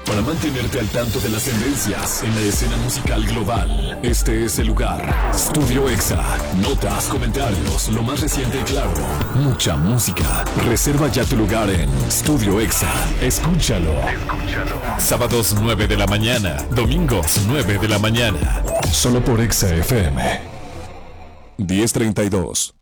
Para mantenerte al tanto de las tendencias en la escena musical global, este es el lugar. Studio Exa. Notas, comentarios, lo más reciente y claro. Mucha música. Reserva ya tu lugar en Studio Exa. Escúchalo. Sábados 9 de la mañana. Domingos 9 de la mañana. Solo por Exa FM. 10:32.